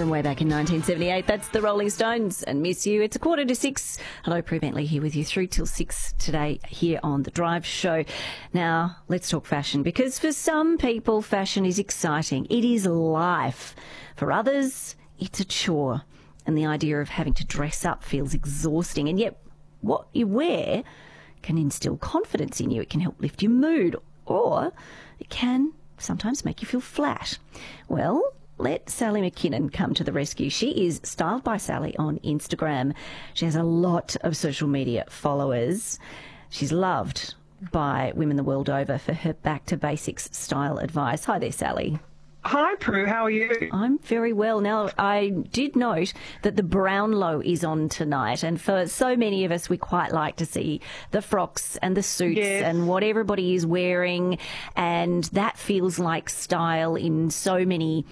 from way back in 1978. That's the Rolling Stones and Miss You. It's 5:45. Hello, Prue Bentley here with you through till 6 today here on The Drive Show. Now, let's talk fashion, because for some people, fashion is exciting. It is life. For others, it's a chore. And the idea of having to dress up feels exhausting. And yet, what you wear can instill confidence in you. It can help lift your mood, or it can sometimes make you feel flat. Well, let Sally McKinnon come to the rescue. She is Styled by Sally on Instagram. She has a lot of social media followers. She's loved by women the world over for her back to basics style advice. Hi there, Sally. Hi, Prue. How are you? I'm very well. Now, I did note that the Brownlow is on tonight, and for so many of us, we quite like to see the frocks and the suits and what everybody is wearing, and that feels like style in so many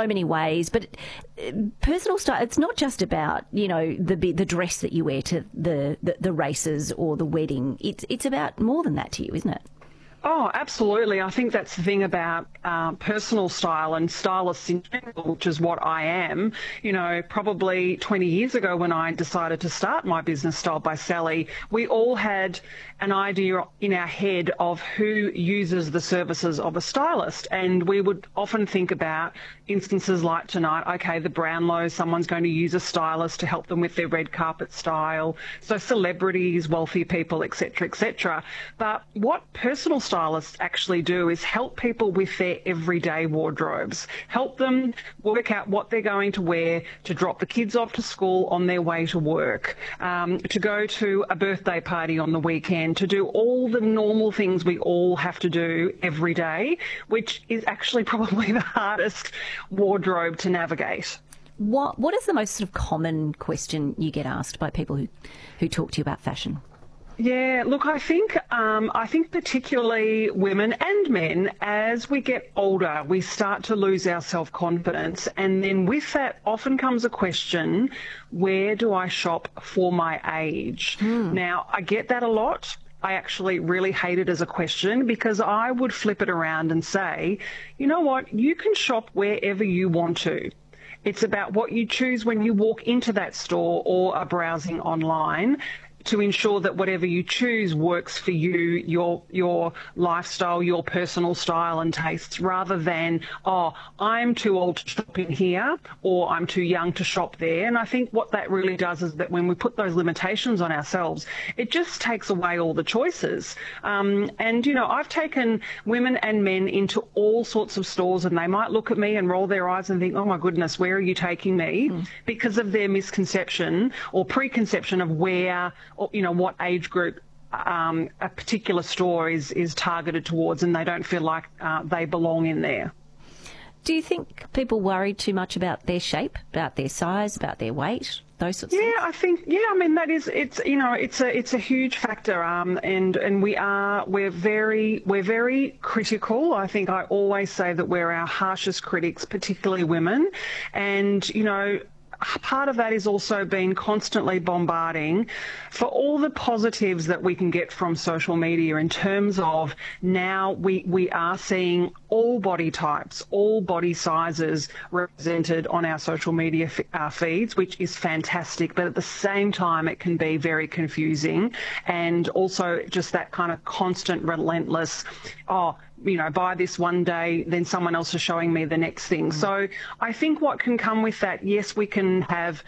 ways. But personal style, it's not just about, you know, the dress that you wear to the races or the wedding. It's about more than that to you, isn't it? Oh, absolutely. I think that's the thing about personal style and stylists in general, which is what I am. You know, probably 20 years ago when I decided to start my business, Styled by Sally, we all had an idea in our head of who uses the services of a stylist. And we would often think about instances like tonight, okay, the Brownlow, someone's going to use a stylist to help them with their red carpet style. So celebrities, wealthy people, etc., etc. But what personal stylists actually do is help people with their everyday wardrobes, help them work out what they're going to wear to drop the kids off to school on their way to work, to go to a birthday party on the weekend, to do all the normal things we all have to do every day, which is actually probably the hardest wardrobe to navigate. What is the most sort of common question you get asked by people who talk to you about fashion? Yeah, look, I think particularly women and men, as we get older, we start to lose our self-confidence. And then with that often comes a question, where do I shop for my age? Now, I get that a lot. I actually really hate it as a question, because I would flip it around and say, you know what, you can shop wherever you want to. It's about what you choose when you walk into that store or are browsing online, to ensure that whatever you choose works for you, your lifestyle, your personal style and tastes, rather than, oh, I'm too old to shop in here or I'm too young to shop there. And I think what that really does is that when we put those limitations on ourselves, it just takes away all the choices. And, you know, I've taken women and men into all sorts of stores, and they might look at me and roll their eyes and think, oh my goodness, where are you taking me? Because of their misconception or preconception of where, or, you know, what age group a particular store is targeted towards, and they don't feel like they belong in there. Do you think people worry too much about their shape, about their size, about their weight, those sorts of things? I think, I mean, that is, it's, you know, it's a huge factor, and we're very critical. I think I always say that we're our harshest critics, particularly women, and, you know, part of that is also being constantly bombarding for all the positives that we can get from social media, in terms of now we are seeing all body types, all body sizes represented on our social media feeds, which is fantastic. But at the same time, it can be very confusing, and also just that kind of constant, relentless, you know, buy this one day, then someone else is showing me the next thing. So I think what can come with that, yes, we can have